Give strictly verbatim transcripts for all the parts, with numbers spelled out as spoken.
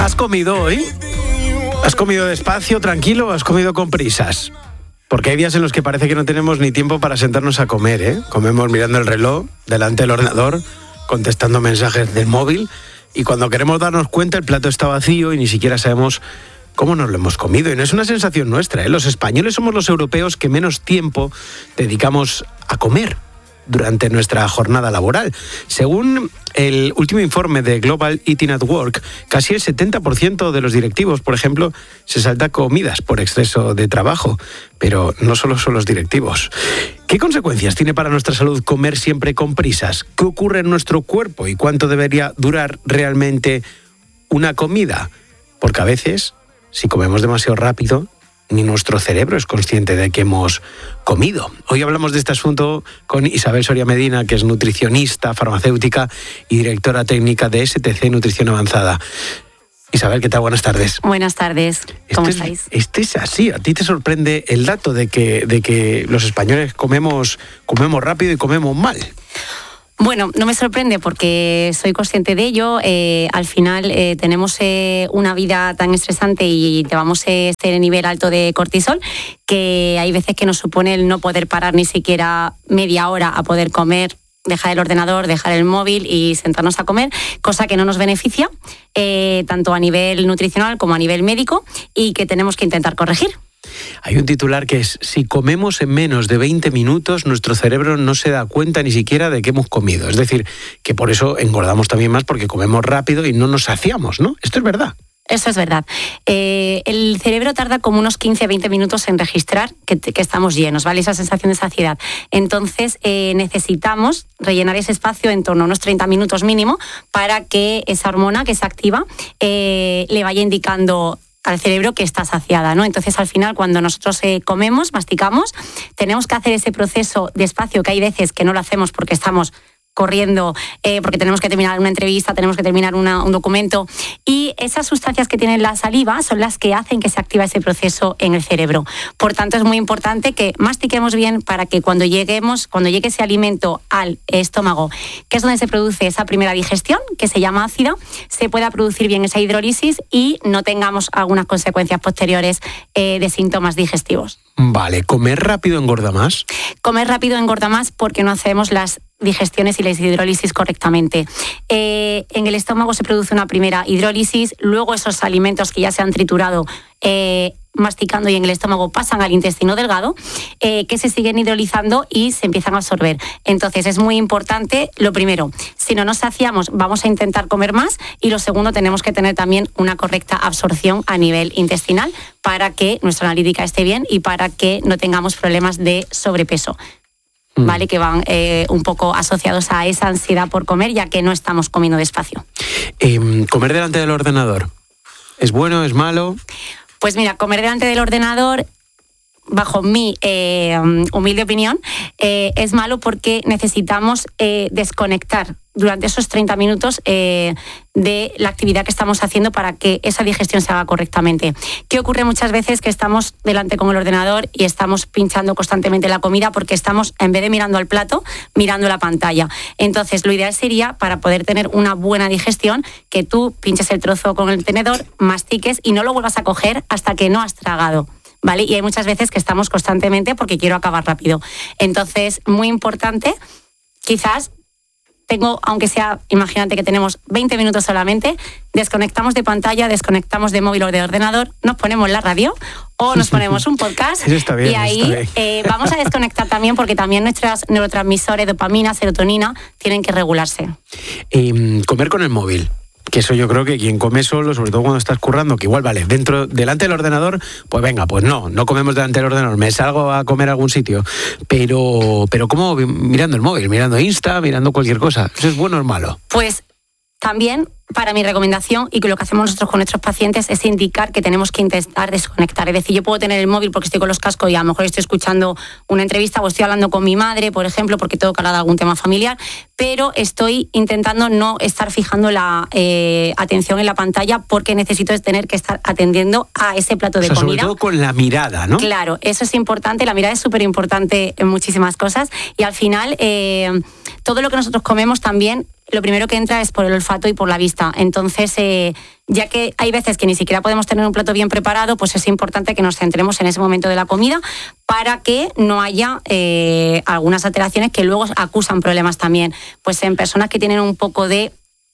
¿Has comido hoy? ¿Has comido despacio, tranquilo o has comido con prisas? Porque hay días en los que parece que no tenemos ni tiempo para sentarnos a comer, ¿eh? Comemos mirando el reloj, delante del ordenador, contestando mensajes del móvil, y cuando queremos darnos cuenta el plato está vacío y ni siquiera sabemos cómo nos lo hemos comido. Y no es una sensación nuestra, ¿eh? Los españoles somos los europeos que menos tiempo dedicamos a comer durante nuestra jornada laboral. Según el último informe de Global Eating at Work, casi el setenta por ciento de los directivos, por ejemplo, se salta comidas por exceso de trabajo. Pero no solo son los directivos. ¿Qué consecuencias tiene para nuestra salud comer siempre con prisas? ¿Qué ocurre en nuestro cuerpo y cuánto debería durar realmente una comida? Porque a veces, si comemos demasiado rápido, ni nuestro cerebro es consciente de que hemos comido. Hoy hablamos de este asunto con Isabel Soria Medina, que es nutricionista, farmacéutica y directora técnica de S T C Nutrición Avanzada. Isabel, ¿qué tal? Buenas tardes. Buenas tardes. ¿Cómo este estáis? Es, este es así. ¿A ti te sorprende el dato de que, de que los españoles comemos, comemos rápido y comemos mal? Bueno, no me sorprende porque soy consciente de ello. Eh, al final eh, tenemos eh, una vida tan estresante y llevamos este nivel alto de cortisol que hay veces que nos supone el no poder parar ni siquiera media hora a poder comer, dejar el ordenador, dejar el móvil y sentarnos a comer, cosa que no nos beneficia, eh, tanto a nivel nutricional como a nivel médico, y que tenemos que intentar corregir. Hay un titular que es: si comemos en menos de veinte minutos, nuestro cerebro no se da cuenta ni siquiera de que hemos comido. Es decir, que por eso engordamos también más, porque comemos rápido y no nos saciamos, ¿no? Esto es verdad. Eso es verdad. Eh, el cerebro tarda como unos quince a veinte minutos en registrar que, que estamos llenos, ¿vale? Esa sensación de saciedad. Entonces, eh, necesitamos rellenar ese espacio en torno a unos treinta minutos mínimo para que esa hormona que se activa eh, le vaya indicando al cerebro que está saciada, ¿no? Entonces, al final, cuando nosotros eh, comemos, masticamos, tenemos que hacer ese proceso despacio, que hay veces que no lo hacemos porque estamos corriendo, eh, porque tenemos que terminar una entrevista, tenemos que terminar una, un documento, y esas sustancias que tiene la saliva son las que hacen que se activa ese proceso en el cerebro. Por tanto, es muy importante que mastiquemos bien para que cuando lleguemos, cuando llegue ese alimento al estómago, que es donde se produce esa primera digestión, que se llama ácido, se pueda producir bien esa hidrólisis y no tengamos algunas consecuencias posteriores eh, de síntomas digestivos. Vale, ¿comer rápido engorda más? Comer rápido engorda más porque no hacemos las digestiones y la hidrólisis correctamente. Eh, en el estómago se produce una primera hidrólisis, luego esos alimentos que ya se han triturado eh, masticando y en el estómago pasan al intestino delgado, eh, que se siguen hidrolizando y se empiezan a absorber. Entonces es muy importante, lo primero, si no nos saciamos vamos a intentar comer más, y lo segundo, tenemos que tener también una correcta absorción a nivel intestinal para que nuestra analítica esté bien y para que no tengamos problemas de sobrepeso. ¿Vale? Que van eh, un poco asociados a esa ansiedad por comer, ya que no estamos comiendo despacio. Eh, ¿Comer delante del ordenador es bueno, es malo? Pues mira, comer delante del ordenador, bajo mi eh, humilde opinión, eh, es malo porque necesitamos eh, desconectar durante esos treinta minutos eh, de la actividad que estamos haciendo para que esa digestión se haga correctamente. ¿Qué ocurre muchas veces? Que estamos delante con el ordenador y estamos pinchando constantemente la comida porque estamos, en vez de mirando al plato, mirando la pantalla. Entonces, lo ideal sería, para poder tener una buena digestión, que tú pinches el trozo con el tenedor, mastiques y no lo vuelvas a coger hasta que no has tragado, ¿vale? Y hay muchas veces que estamos constantemente porque quiero acabar rápido. Entonces, muy importante, quizás tengo, aunque sea, imagínate que tenemos veinte minutos solamente, desconectamos de pantalla, desconectamos de móvil o de ordenador, nos ponemos la radio o nos ponemos un podcast. Eso está bien, y ahí está bien. Eh, vamos a desconectar también, porque también nuestros neurotransmisores, dopamina, serotonina, tienen que regularse. Eh, comer con el móvil. Que eso yo creo que quien come solo, sobre todo cuando estás currando, que igual, vale, dentro, delante del ordenador, pues venga, pues no, no comemos delante del ordenador, me salgo a comer a algún sitio, pero, pero como mirando el móvil, mirando Insta, mirando cualquier cosa, ¿eso es bueno o es malo? Pues también, para mi recomendación, y que lo que hacemos nosotros con nuestros pacientes, es indicar que tenemos que intentar desconectar. Es decir, yo puedo tener el móvil porque estoy con los cascos y a lo mejor estoy escuchando una entrevista o estoy hablando con mi madre, por ejemplo, porque tengo que hablar de algún tema familiar, pero estoy intentando no estar fijando la eh, atención en la pantalla, porque necesito tener que estar atendiendo a ese plato de o sea, comida. Sobre todo con la mirada, ¿no? Claro, eso es importante, la mirada es súper importante en muchísimas cosas, y al final eh, todo lo que nosotros comemos también lo primero que entra es por el olfato y por la vista. Entonces, eh, ya que hay veces que ni siquiera podemos tener un plato bien preparado, pues es importante que nos centremos en ese momento de la comida para que no haya eh, algunas alteraciones que luego acusan problemas también. Pues en personas que tienen un poco de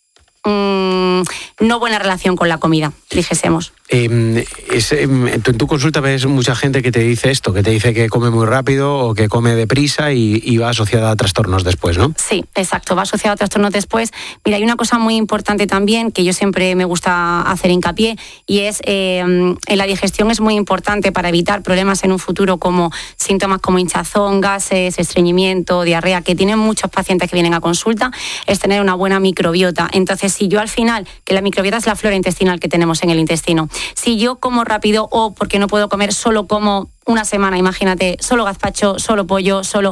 mmm, no buena relación con la comida, dijésemos. Eh, es, eh, en tu consulta ves mucha gente que te dice esto, que te dice que come muy rápido o que come deprisa y, y va asociada a trastornos después, ¿no? Sí, exacto, va asociado a trastornos después. Mira, hay una cosa muy importante también que yo siempre me gusta hacer hincapié y es eh, en la digestión es muy importante para evitar problemas en un futuro como síntomas como hinchazón, gases, estreñimiento, diarrea, que tienen muchos pacientes que vienen a consulta, es tener una buena microbiota. Entonces, si yo al final, que la microbiota es la flora intestinal que tenemos en el intestino, si yo como rápido o porque no puedo comer, solo como una semana, imagínate, solo gazpacho, solo pollo, solo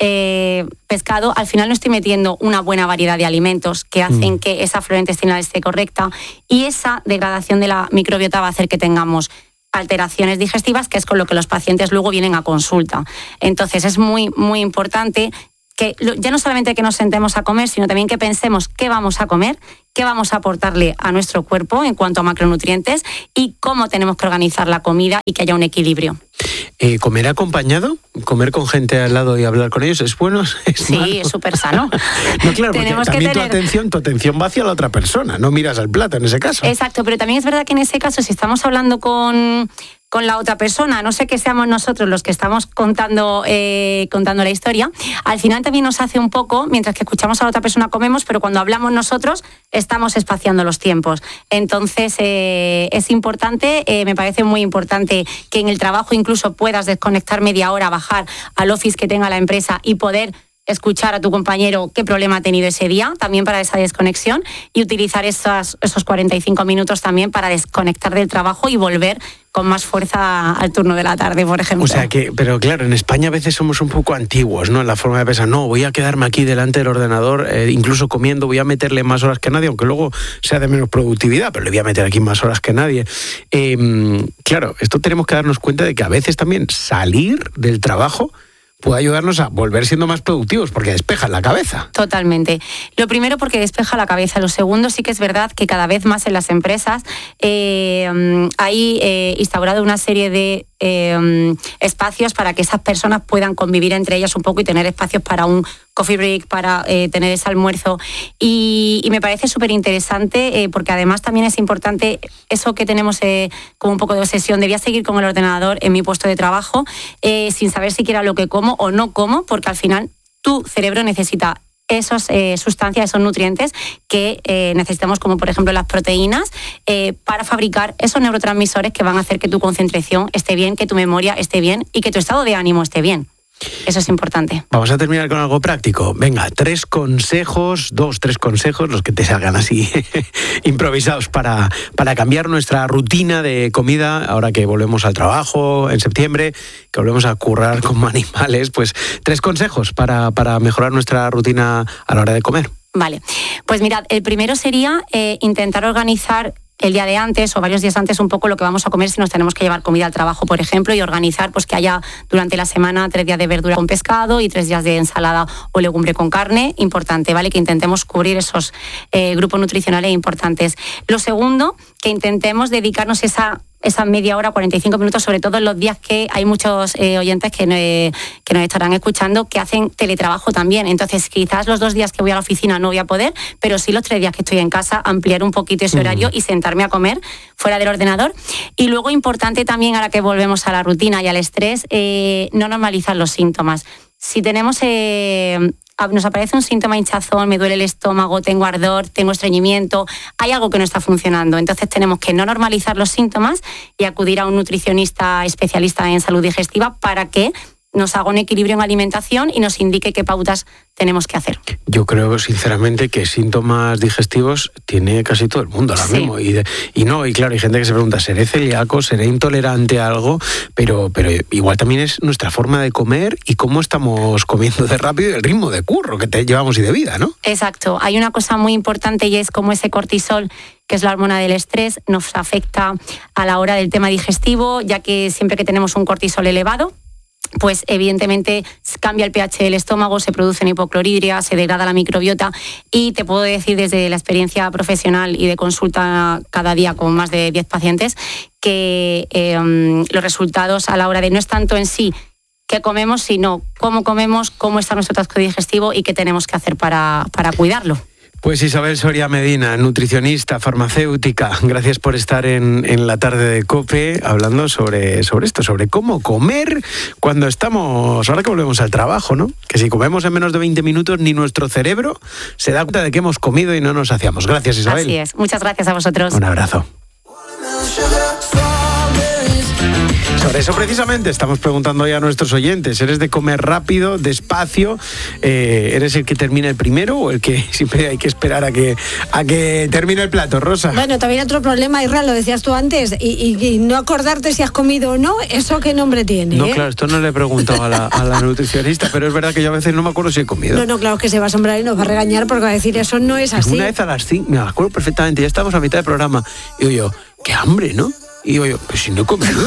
eh, pescado, al final no estoy metiendo una buena variedad de alimentos que hacen mm. que esa flora intestinal esté correcta y esa degradación de la microbiota va a hacer que tengamos alteraciones digestivas, que es con lo que los pacientes luego vienen a consulta. Entonces es muy, muy importante que ya no solamente que nos sentemos a comer, sino también que pensemos qué vamos a comer, qué vamos a aportarle a nuestro cuerpo en cuanto a macronutrientes y cómo tenemos que organizar la comida y que haya un equilibrio. Eh, ¿Comer acompañado? ¿Comer con gente al lado y hablar con ellos es bueno? ¿Es sí, malo? Es súper sano. No, claro, porque Tenemos también que tener... tu atención, tu atención va hacia la otra persona, no miras al plato en ese caso. Exacto, pero también es verdad que en ese caso, si estamos hablando con... con la otra persona, no sé que seamos nosotros los que estamos contando, eh, contando la historia, al final también nos hace un poco, mientras que escuchamos a la otra persona comemos, pero cuando hablamos nosotros estamos espaciando los tiempos. Entonces eh, es importante, eh, me parece muy importante que en el trabajo incluso puedas desconectar media hora, bajar al office que tenga la empresa y poder escuchar a tu compañero qué problema ha tenido ese día, también para esa desconexión, y utilizar esas, esos cuarenta y cinco minutos también para desconectar del trabajo y volver con más fuerza al turno de la tarde, por ejemplo. O sea que, pero claro, en España a veces somos un poco antiguos, ¿no? En la forma de pensar, no, voy a quedarme aquí delante del ordenador, eh, incluso comiendo, voy a meterle más horas que nadie, aunque luego sea de menos productividad, pero le voy a meter aquí más horas que nadie. Eh, claro, esto tenemos que darnos cuenta de que a veces también salir del trabajo puede ayudarnos a volver siendo más productivos, porque despeja la cabeza. Totalmente. Lo primero porque despeja la cabeza. Lo segundo sí que es verdad que cada vez más en las empresas eh, hay eh, instaurado una serie de eh, espacios para que esas personas puedan convivir entre ellas un poco y tener espacios para un coffee break, para eh, tener ese almuerzo. Y, y me parece súper interesante eh, porque además también es importante eso que tenemos eh, como un poco de obsesión. Debía seguir con el ordenador en mi puesto de trabajo eh, sin saber siquiera lo que como o no como, porque al final tu cerebro necesita esas eh, sustancias, esos nutrientes que eh, necesitamos, como por ejemplo las proteínas, eh, para fabricar esos neurotransmisores que van a hacer que tu concentración esté bien, que tu memoria esté bien y que tu estado de ánimo esté bien. Eso es importante. Vamos a terminar con algo práctico. Venga, tres consejos, dos, tres consejos, los que te salgan así improvisados para, para cambiar nuestra rutina de comida ahora que volvemos al trabajo en septiembre, que volvemos a currar como animales. Pues tres consejos para, para mejorar nuestra rutina a la hora de comer. Vale, pues mirad, el primero sería eh, intentar organizar el día de antes o varios días antes un poco lo que vamos a comer si nos tenemos que llevar comida al trabajo, por ejemplo, y organizar pues que haya durante la semana tres días de verdura con pescado y tres días de ensalada o legumbre con carne. Importante, ¿vale? Que intentemos cubrir esos eh, grupos nutricionales importantes. Lo segundo, que intentemos dedicarnos esa esa media hora, cuarenta y cinco minutos, sobre todo en los días que hay muchos eh, oyentes que, eh, que nos estarán escuchando que hacen teletrabajo también. Entonces, quizás los dos días que voy a la oficina no voy a poder, pero sí los tres días que estoy en casa, ampliar un poquito ese horario y sentarme a comer fuera del ordenador. Y luego, importante también, ahora que volvemos a la rutina y al estrés, eh, no normalizar los síntomas. Si tenemos... Eh, nos aparece un síntoma hinchazón, me duele el estómago, tengo ardor, tengo estreñimiento, hay algo que no está funcionando. Entonces tenemos que no normalizar los síntomas y acudir a un nutricionista especialista en salud digestiva para que nos haga un equilibrio en alimentación y nos indique qué pautas tenemos que hacer. Yo creo sinceramente que síntomas digestivos tiene casi todo el mundo ahora sí. mismo. Y, de, y no, y claro, hay gente que se pregunta, ¿seré celíaco? ¿Seré intolerante a algo? Pero, pero igual también es nuestra forma de comer y cómo estamos comiendo de rápido y el ritmo de curro que te llevamos y de vida, ¿no? Exacto. Hay una cosa muy importante y es cómo ese cortisol, que es la hormona del estrés, nos afecta a la hora del tema digestivo, ya que siempre que tenemos un cortisol elevado, pues evidentemente cambia el pH del estómago, se produce hipocloridria, se degrada la microbiota y te puedo decir desde la experiencia profesional y de consulta cada día con más de diez pacientes que eh, los resultados a la hora de no es tanto en sí qué comemos, sino cómo comemos, cómo está nuestro tracto digestivo y qué tenemos que hacer para, para cuidarlo. Pues Isabel Soria Medina, nutricionista, farmacéutica, gracias por estar en, en la tarde de COPE hablando sobre, sobre esto, sobre cómo comer cuando estamos, ahora que volvemos al trabajo, ¿no? Que si comemos en menos de veinte minutos ni nuestro cerebro se da cuenta de que hemos comido y no nos saciamos. Gracias, Isabel. Así es, muchas gracias a vosotros. Un abrazo. Sobre eso precisamente estamos preguntando hoy a nuestros oyentes. ¿Eres de comer rápido, despacio? Eh, ¿Eres el que termina el primero o el que siempre hay que esperar a que, a que termine el plato, Rosa? Bueno, también otro problema, Israel, lo decías tú antes, y, y, y no acordarte si has comido o no, ¿eso qué nombre tiene? No, eh? claro, esto no le he preguntado a la, a la nutricionista, pero es verdad que yo a veces no me acuerdo si he comido. No, no, claro que se va a asombrar y nos va a regañar porque va a decir, eso no es así. Una vez a las cinco, me acuerdo perfectamente, ya estábamos a mitad del programa, y digo yo, qué hambre, ¿no? Y digo yo, pues si no he comido.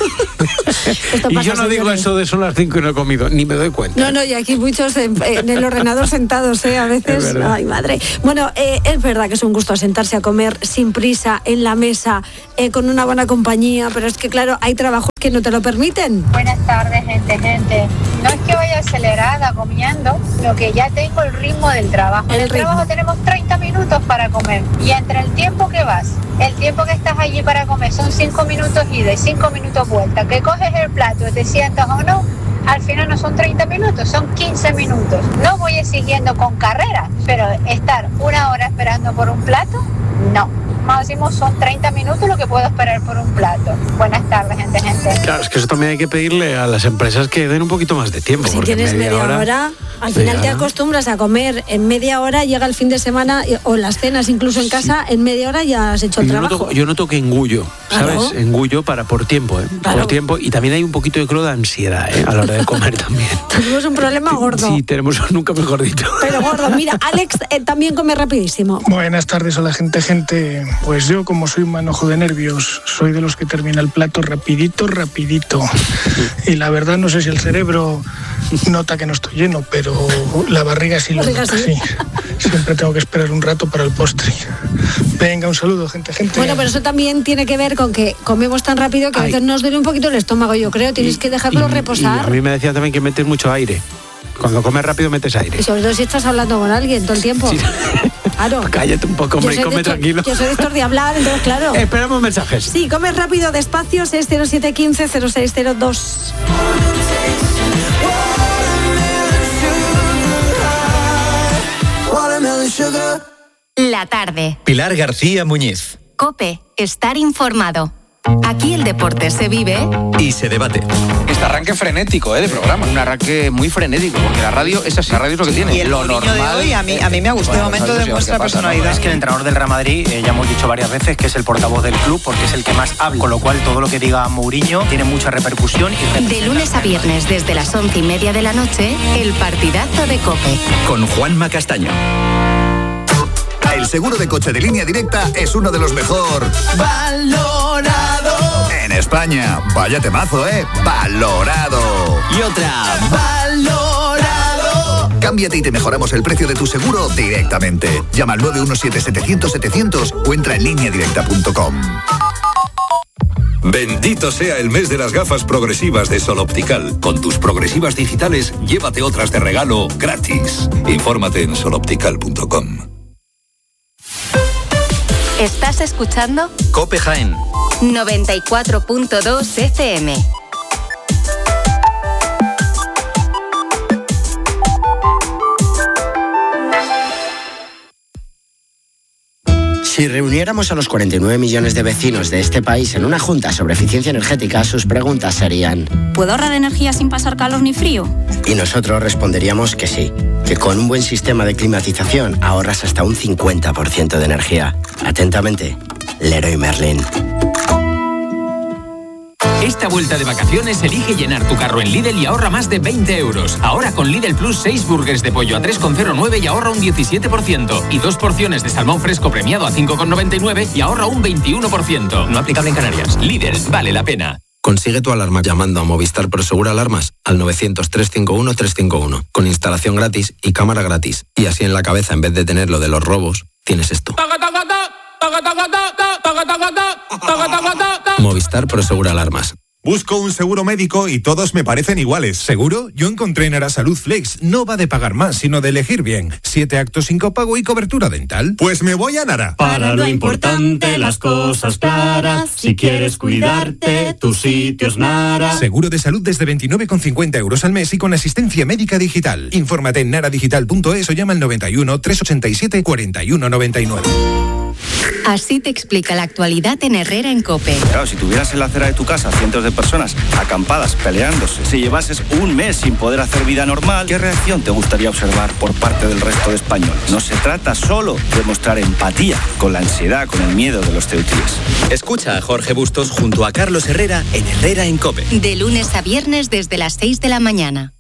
Esto y pasa, yo no digo señores. eso de son las cinco y no he comido, ni me doy cuenta. No, no, y aquí muchos en, en el ordenador sentados, ¿eh? A veces, ay madre. Bueno, eh, es verdad que es un gusto sentarse a comer sin prisa, en la mesa, eh, con una buena compañía, pero es que claro, hay trabajos que no te lo permiten. Buenas tardes, gente, gente. No es que vaya acelerada comiendo, sino que ya tengo el ritmo del trabajo. El en el ritmo. trabajo tenemos treinta minutos para comer. Y entre el tiempo que vas, el tiempo que estás allí para comer, son cinco minutos ida y cinco minutos vuelta. Que coges el plato, te sientas o no, al final no son treinta minutos, son quince minutos. No voy exigiendo con carrera, pero estar una hora esperando por un plato, no. Máximo son treinta minutos lo que puedo esperar por un plato. Buenas tardes, gente, gente. Claro, es que eso también hay que pedirle a las empresas que den un poquito más de tiempo. Pues si porque tienes media, media hora, hora, al media final te hora. acostumbras a comer en media hora, llega el fin de semana y- o las cenas incluso en casa, en media hora ya has hecho el Yo trabajo. noto, yo noto que engullo, ¿sabes? Claro. Engullo para por tiempo, ¿eh? Claro. Por tiempo. Y también hay un poquito de creo de ansiedad, ¿eh? A la hora de comer también. Tenemos un problema gordo. Sí, tenemos nunca mejor dicho. Pero gordo, mira, Alex eh, también come rapidísimo. Buenas tardes a la gente, gente. Pues yo, como soy un manojo de nervios, soy de los que termina el plato rapidito, rapidito. Y la verdad no sé si el cerebro nota que no estoy lleno, pero la barriga sí lo Barriga nota, sí. sí. Siempre tengo que esperar un rato para el postre. Venga, un saludo, gente, gente. Bueno, pero eso también tiene que ver con que comemos tan rápido que a Ay. veces nos duele un poquito el estómago, yo creo. Tienes Y- que dejarlo y- Y a reposar. mí me decían también que metes mucho aire. Cuando comes rápido metes aire. Y sobre todo si estás hablando con alguien todo el tiempo. Sí. Claro. Cállate un poco, hombre, y Yo soy de come estos- tranquilo. Yo soy de estos de hablar, entonces claro. Esperamos mensajes. Sí, comes rápido, despacio, seis cero siete uno cinco cero seis cero dos. La tarde. Pilar García Muñiz. COPE. Estar informado. Aquí el deporte se vive Y se debate. Este arranque frenético, ¿eh? De programa. Un arranque muy frenético, porque la radio es así. La radio es lo que tiene. Y el lo Mourinho de normal. hoy, a mí- a mí me ha gustado. Bueno, De momento sabemos ya demuestra qué pasa, ¿no? personalidad. Es que el entrenador del Real Madrid, eh, ya hemos dicho varias veces que es el portavoz del club porque es el que más habla, con lo cual todo lo que diga Mourinho tiene mucha repercusión. Y de representa- lunes a viernes desde las once y media de la noche, el partidazo de COPE. Con Juanma Castaño. El seguro de coche de Línea Directa es uno de los mejor Valorado. en España. Vaya temazo, ¿eh? Valorado. Y otra. Valorado. Cámbiate y te mejoramos el precio de tu seguro directamente. Llama al nueve uno siete setecientos setecientos o entra en línea directa punto com. Bendito sea el mes de las gafas progresivas de Sol Optical. Con tus progresivas digitales, llévate otras de regalo gratis. Infórmate en sol optical punto com. ¿Estás escuchando? Cope Jaén. noventa y cuatro punto dos F M. Si reuniéramos a los cuarenta y nueve millones de vecinos de este país en una junta sobre eficiencia energética, sus preguntas serían: ¿puedo ahorrar energía sin pasar calor ni frío? y nosotros responderíamos que sí, que con un buen sistema de climatización ahorras hasta un cincuenta por ciento de energía. Atentamente, Leroy Merlin. Esta vuelta de vacaciones elige llenar tu carro en Lidl y ahorra más de veinte euros. Ahora con Lidl Plus seis burgers de pollo a tres coma cero nueve y ahorra un diecisiete por ciento. Y dos porciones de salmón fresco premiado a cinco coma noventa y nueve y ahorra un veintiuno por ciento. No aplicable en Canarias. Lidl, vale la pena. Consigue tu alarma llamando a Movistar Prosegur Alarmas al novecientos, trescientos cincuenta y uno, trescientos cincuenta y uno, con instalación gratis y cámara gratis. Y así en la cabeza, en vez de tener lo de los robos, tienes esto. Movistar Prosegur Alarmas. Busco un seguro médico y todos me parecen iguales. ¿Seguro? Yo encontré en Arasalud Flex. No va de pagar más, sino de elegir bien. Siete actos sin copago y cobertura dental. Pues me voy a Nara. Para lo importante, las cosas claras. Si quieres cuidarte, tu sitio es Nara. Seguro de salud desde veintinueve con cincuenta euros al mes y con asistencia médica digital. Infórmate en naradigital punto es o llama al noventa y uno, trescientos ochenta y siete, cuarenta y uno noventa y nueve. Así te explica la actualidad en Herrera en COPE. Claro, si tuvieras en la acera de tu casa cientos de personas acampadas, peleándose, si llevases un mes sin poder hacer vida normal, ¿qué reacción te gustaría observar por parte del resto de españoles? No se trata solo de mostrar empatía con la ansiedad, con el miedo de los ceutíes. Escucha a Jorge Bustos junto a Carlos Herrera en Herrera en COPE. De lunes a viernes desde las seis de la mañana.